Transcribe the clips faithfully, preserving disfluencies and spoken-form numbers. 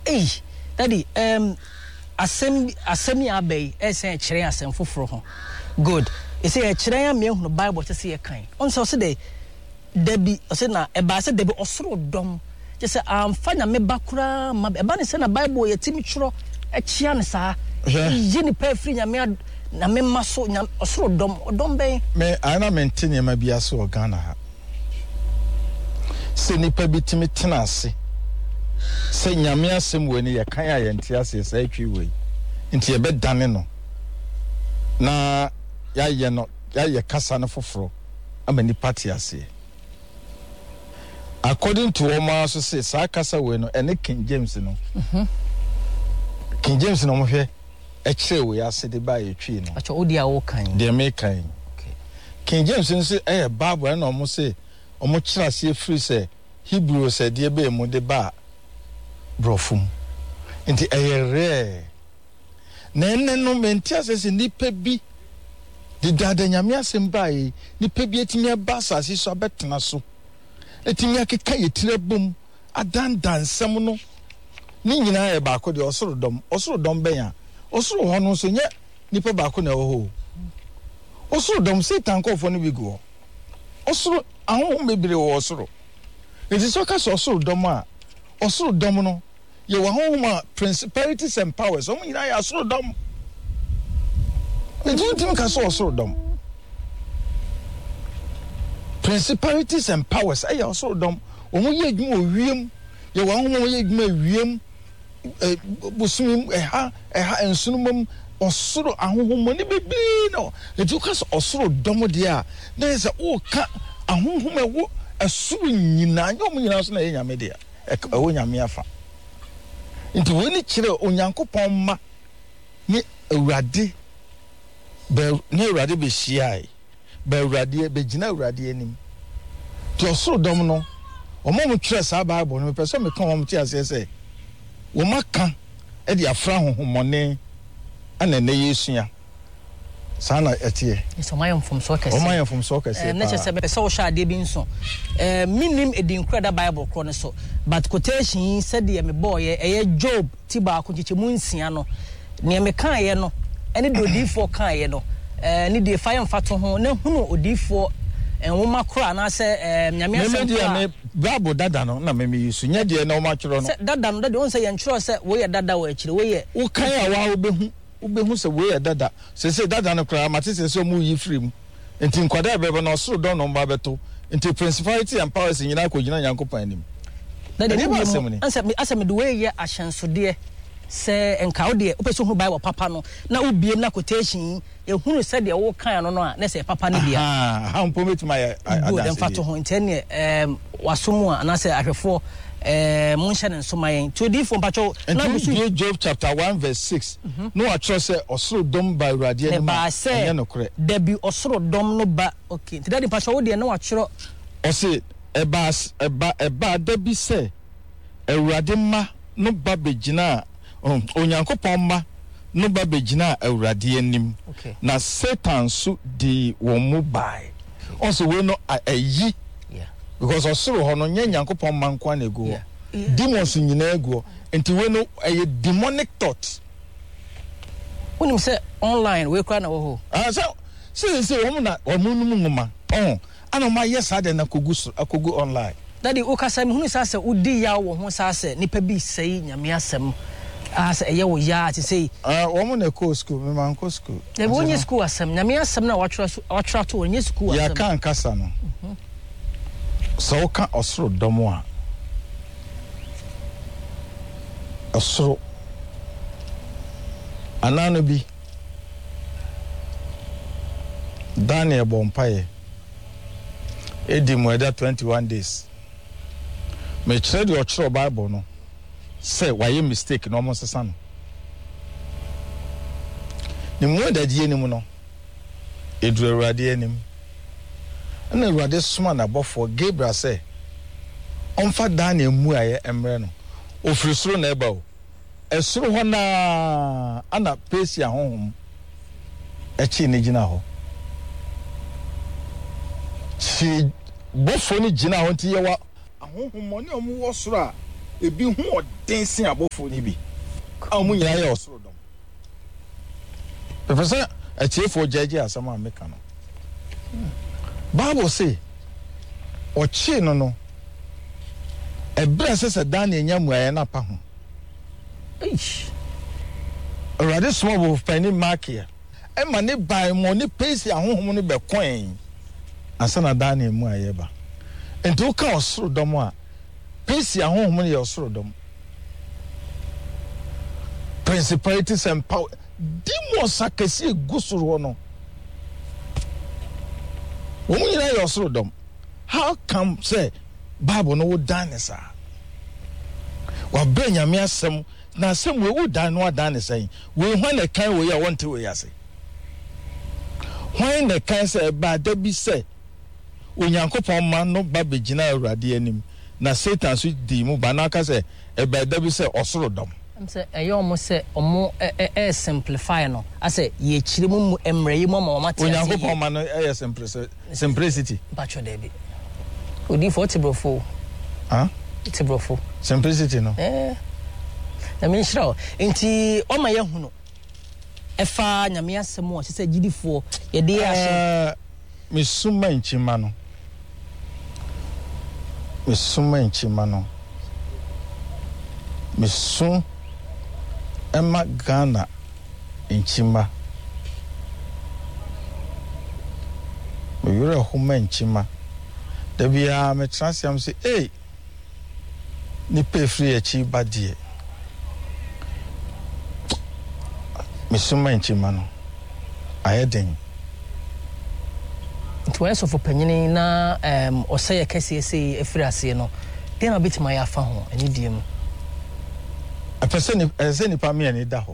eh daddy um asem asemi abey esen kire asem foforo ho good e say kire ya me hu Bible te say kan on so say de debi o say na e ba say debi osoro dom je say am fa na me bakura ma e ba ne say na Bible ye timi tworo e chia ne sa yi ni pa free nya me na me maso nya osoro dom dom ben me ana maintain ma bia so Ghana ha se ni pa bi timi tena ase se nyame asem woni ye kan ya yente ase se atwi wei nti ye be dane no na ya ye no ya ye kasa no foforo amani party ase according to Oma so say sa kasa wei no ene King James no mhm King James no mo hwe e kire wei ase de ba ye twi no acho odi a wo kan de me kan okay King James no say eh Bible na mo say omo kire ase free say Hebrew say de be mo de ba brofum nti eyere na enne no menti asese nipa bi de dada nyame asem bae nipa bi etimi aba asase so abetena so etimi akeka yetire bom adandan nsem no ni nyina e ba ko de osoro dom osoro dom benya osoro ho no so nye nipa ba ko na ho osoro dom Satan ko fo no bi go osoro ahon mebire wo osoro enti so ka so osoro dom a osoro dom no ye wa homa principalities and powers omo nyina ya osoro dom enti utim ka so osoro dom principalities and powers ay osoro dom omo ye adwuma owiem ye wa homa ye adwuma owiem bosum eha eha ensunumum osoro ahohomo ni bebi no enti ka so osoro dom de a na ye se o ka ahohomo ewo asuru nyina nye omo nyina so na ye nyame de a ewo nyame afa nti woni kire onyankopon ma ni awurade be ni awurade be shiai be awurade be gina awurade anim to osoro dom no omo mo kire sa Bible no pese me kan omo ti ase se wo maka e di afra hohomone ana na yesua sana etie so mayam from so kase o mayam from so kase na che se be se wo sha de bi nso eh minim edin kreda Bible kro ne so but quotation said de me boy eh Job ti ba ko chiche mu nsia no ne me kan ye no ene de odifo kan ye no eh ne de fire mfato ho na hunu odifo enwoma kro na se eh nyame asem me Bible dada no na me me yisu nya de na o ma tworo no dada no dada on se ye ntworo se wo ye dada wo akire wo ye wo kan a wa obehu obehu se wo ye dada se se dada no kra mate se se mu yi free mu enti nkwada bebe na osoro don no mba beto enti principality and powers nyina ko gina Nyankopon anim dada ni ansem asem de wo ye ahyensode se enka wo de opeso hu Bible papa no na ubiem na quotation ehunu se de wo kan no no a na se papa ne bia ah ha mpomet my adase dem fato ho ntene em wasomu a na se ahwefo eh munhye ne nsomayen to di fo mpacho na busu Job chapter one verse six no atro se osoro dom ba urade ani ma enye no kore da bi osoro dom no ba okay ti dadi mpacho wo de na watro o se eba eba eba da bi se urade ma no ba begina onyankopon ma no ba begina urade anim na Satan so di wo mu bai also we no ayi because osoro ho no nya Nyankopon man kwa na go demons nyina ego enti we no a demonic thought unim say online we kwa na wo ho ah so say say wo na wo munum ngoma oh ana ma yes ade na kogu akogu online daddy o kasa mi hunu sa se udi ya wo ho sa se nipa bi sei nyame asem as eye wo ya ati sei ah wo mo na ko school me man ko school e wo nyi school asem nyame asem na watchra watchra to nyi school asem ya kan kasa no so ka osoro domo a osoro anano bi Daniel Bompaye edi moeda twenty-one days me kire de ochro Bible no say why mistake no mo sesa no ni moeda die enim no eduru awurade enim na awurade soma na bofo Gabriel say onfa Daniel mu aye emre no ofirisuro na eba o esuro ho na ana pesi ahonhom echi ni gina ho si bofo ni gina ho ti ye wa ahonhom ni omu wo soro a ebi hu oden sin abofo ni bi a mu nyina ye osoro dom professor atiefo jeje asama ameka no Bible say ochi no no ebra sese Daniel nyamu aye na pa ho eish already small of penny market e ma ne buy mo ne pace ahohom no be coin asana Daniel mu aye ba enti o ka osoro dom a pace ahohom no ye osoro dom principalities and power demons akesi gusoro no wo nyina ye osoro dom how come say Bible no wo danisa wa benya me asem na asem we wo dan no adanisa yin we hwan na kan we ya wonte we yase hwan na kan say ba da bi say onyankopon man no ba begina awurade anim na Satan so di mu ba na ka say e ba da bi say osoro dom am say eyo mo say omo e e simplify no ase ye chire mu emre yi mo ma mate onyankopon man no e simplicity bacho debi odi for tibrofo ah tibrofo simplicity no eh na me nshira enti o ma ye hunu efa nyame asem o se gidifo ye de ahye me suma nchima no me suma nchima no me sun ema Ghana nchima me yure homa nchima da bia me transiam say eh ni pay free achi badie me suma nchima no ayeden to eso for panyini na um oseye kese ese efiri ase no den na bitima ya fa ho ani diem a person ese ni pa me ani da ho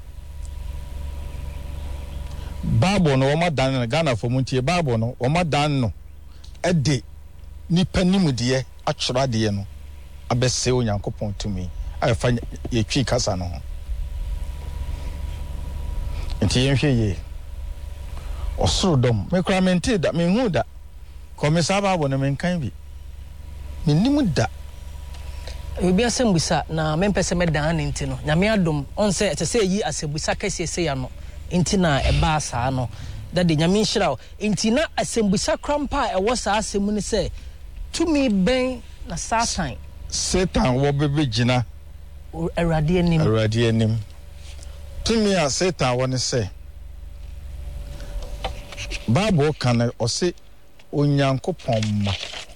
Bible no woma dan na Ghana for muntie Bible no woma dan no ede ni panimu de atwra de no abese onyankopon tumi afa ye twi kasa no nti yenhwe ye osoro dom me kra mente da me hu da komisa Bible no me kan bi me nimu da obi asembusa na mempese medan ne nti no nyame adom on se ete se yi asembusa kase se ya no nti na eba saa no da de nyame nhira nti na asembusa krampa e wo saa asemu ne se tumi ben na Satan Satan wo bebe gina awurade anim awurade anim tumi a Satan wo ne se Bible kan o se onyankopon ma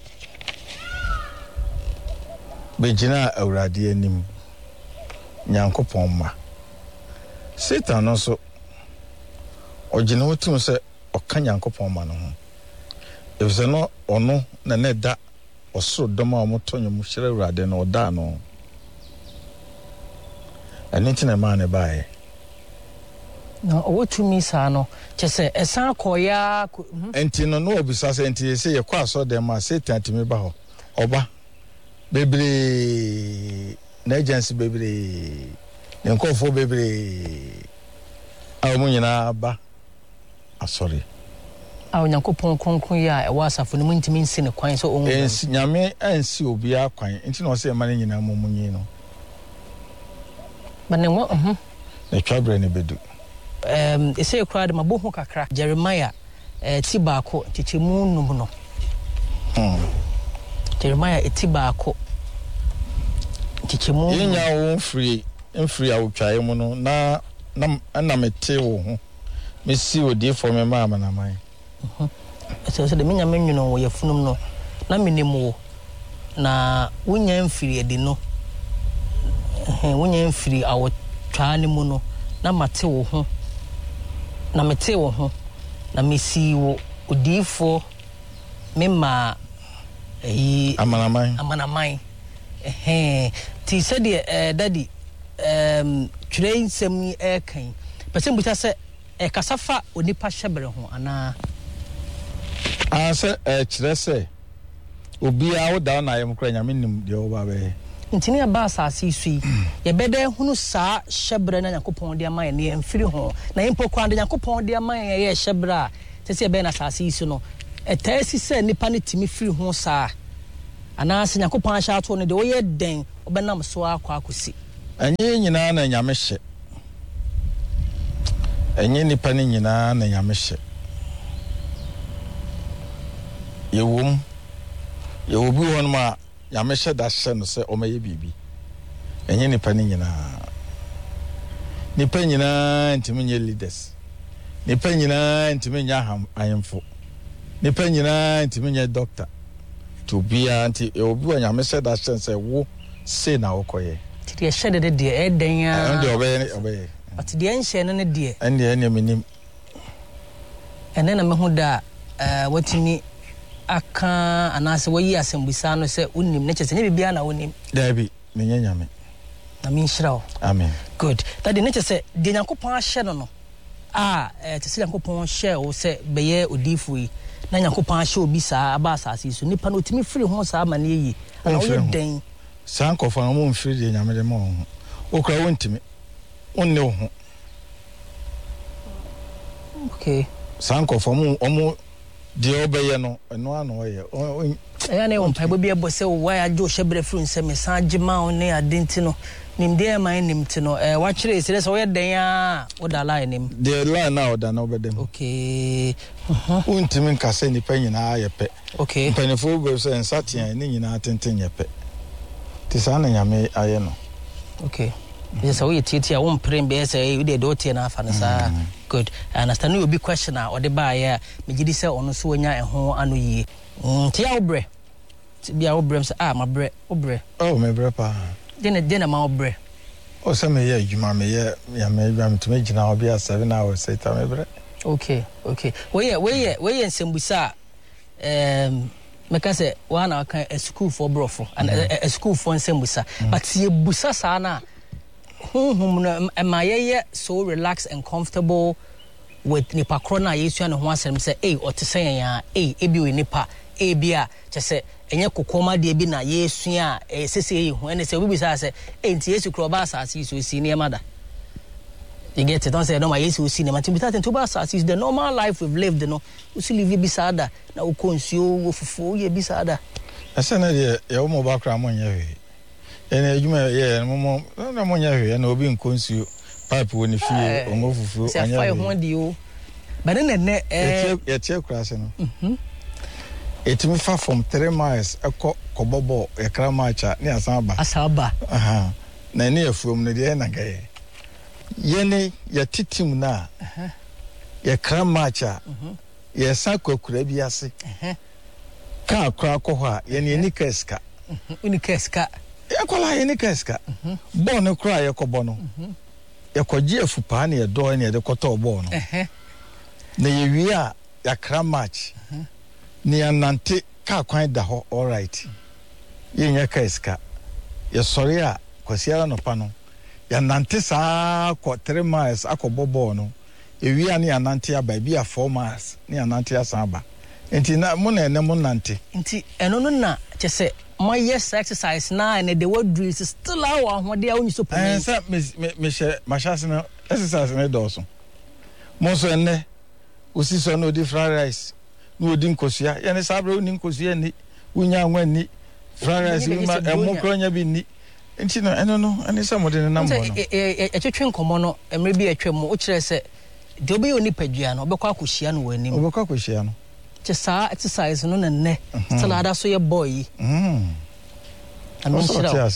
begina awurade anim nyankopon ma Satan no so ogina wotum se oka nyankopon ma no ho efse no ono na ne da osoro doma o motonyo mu hire awurade no oda no anitina ma ne bae no owotumi saa no chese esan koya enti no no obisa se enti se ye kwa aso de ma Satan timi ba ho oba bebre na agency bebre nkofo bebre awu nyina ba asori awu nyankopon kronkron ya e wasafo no muntimi nsi ne kwan so onwu ensi nyame ansi obi akwan enti no se ma ne nyina momunyi no bane wo mhm na twabre ne bedu um ese kura de mabohu kakra Jeremiah eh ti baako tichemu num no hmm Jeremiah eti baako tichemu yenya wo free mfiri awotwae mu no na na na mete wo ho mesi odi for me mama na man mhm ese se de menya menwuno wo yafunum no na menemu na wonya mfiri edi no eh wonya mfiri awotwae ne mu no na mate wo ho na mete wo ho na mesi wo odifo mema eh amanaman amanaman eh ti se de eh daddy um train sem e kan pese mbuta se e kasafa onipa hyebre ho ana a se e kire se obi a wo da na yem kra nyame nim de wo ba be ntini aba asase sui ye bede hunu saa hyebre na yakopon de amaye ne mfiri ho na impo kwa de yakopon de amaye ye hyebre a se se be na asase isu no e taasi se nipa ne timi firi ho saa anaasɛ Nyankopɔn ahyɛ ato no de woyɛ den obɛnam so akɔ akosi enye nyina na nyame hye enye nipa ne nyina na nyame hye yewom yewobi won ma nyame hye da hye no sɛ ɔmayɛ bibi enye nipa ne nyina nipa nyina ntimi nye leaders nipa nyina ntimi nya ham ayemfo nipa nyina ntimi nye doctor to be anti obi wa nyame hye da hye sɛ wo se na wokoye ti de hye de de e den ya ɛn de obeye obeye ati de nhye no ne de ɛn de ɛn menim ɛne na mehu da eh watimi aka anaasɛ wayi asembusa no sɛ unim ne kyese ne bibia na unim dabi menye nyame na minhyirawo amen good that the ne kyese de Nyankopɔn ahye no no ah eh te sɛ Nyankopɔn hye wo sɛ bɛyɛ odifo yi na Nyankopɔn ahye obi saa aba asase so nipa no otimi firi ho saa ma ne yi ana wo den sankofo no mo mfiri de nyame de mo ho okra wontimi onne wo ho okay sankofo mo omo de obeye no eno ano ye eya ne won paibo bi ebo se wo ya jo hyebre firi nsem san gima on ne adenti no nim de man nim ti no eh wa kire se se wo ye den a wo da line nim de line na wo da na obedem okay wontimi nkase nipa nyina ye pe okay mpanifo be se nsatian ne nyina tenten ye pe ti sa na nyame aye no okay yes so you titi a won prem be say we dey do tie na afa no sa good I understand you be question or the buy ya me gidi say ono so onya eho ano yie ti ya obre ti bia obre say ah ma bre obre oh me bre pa dena dena ma obre o se me ye adwuma me ye ya me adwuma me to me gina obi a seven hours say ta me bre okay okay we ye we ye we ye nsembusa um meka say wa na kan a school for brofo and a school for nsembusa but ye busa sa na hum no am I so relaxed and comfortable with nipa krona yesu na ho asem say eh otesen ya eh ebi we nipa eh bia che say enye kokoma de bi na yesu a eh sese yi ho ene say obi bi say eh nti yesu kro ba asase so si ne mada you get it don't say no my yesu si ne ma timita to ba asase is the normal life we've lived no we still live bi sada na wo konsuo wo fufu ye bi sada ese na de ye wo mo ba kra mo nya we ene adwuma ye mo na mo nya hwe na obi nkonsuo pipe woni fie ongo fufuo anya fire ho di o but na ne eh ye tie krase no mhm etimi fa from three miles ekọ kobobo e kra macha ne asaba asaba aha na ne afuom ne de na gaye ye ne ye titim na aha ye kra macha mhm ye sakwakura bi ase aha ka akra ko ho a ye ne ni kaska mhm uni kaska yakola ye ni kaska mhm bo ne kra ye kobo no mhm yakoje afupa na ye do na ye de koto bo no eh na ye wi a yakra match mhm ni anante ka kwan da ho all right ye nya kaska ye sori a kwasiara no pa no ya nante saa ko three miles akobobo no e wi a ni anante aba bi a four miles ni anante asaba enti na mo na ene mo nante enti eno no na che se my yes exercise na and the word drill is still our ho dey only so pay eh say me me share ma chance na exercise na do so mo so ene osi so no di fried rice no odi nkosua ye ne sabre oni nkosua ni unya anwa ni fried rice we ma emo kronya bi ni enti no eno no ene say mo de ne nam no e twetwe nkomo no emre bi atwam o kire se de obi oni padua no obekọ akohia no wani mo obekọ akohia no sa exercise no na ne still ada so ye boy mm ami shira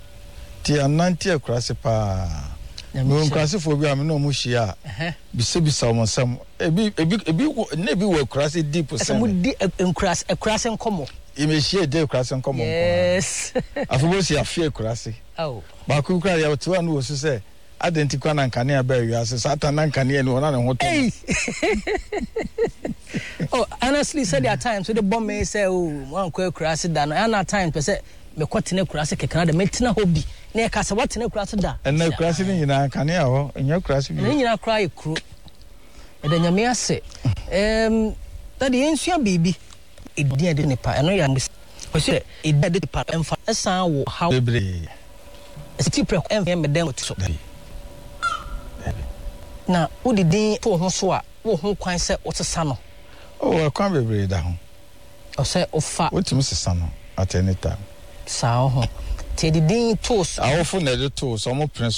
ti ananti akurase pa no nkrase fo bi am no mo hia bise bisa mo sam ebi ebi ebi na ebi wo akurase deep sem mo di nkrase akurase nkomo imehie de akurase nkomo yes afo si afie akurase oh ba ku kra ya to anu wo so se adenti kwa na nkane aba wi ase satan na nkane ni wona ne ho to oh honestly said there are times with the bomb may say oh one kwa kurase da no and at times pe say me kwatene kurase kekana da metina hobby na e ka se watene kurase da en na kurase ni nyina nkane a ho enya kurase bi ni nyina kra e kru e da nyame ase em da de ensua bibi e dia de nipa eno ya mbisi o se e da de nipa emfa esan wo how bebre esti pre em me den so na odi din to ho so a wo ho kwan se wotesa no oh akwan bebre da ho o se o fa wotim sesa no at any time. Sao ho. Te di din to so. Awofo na de to so mo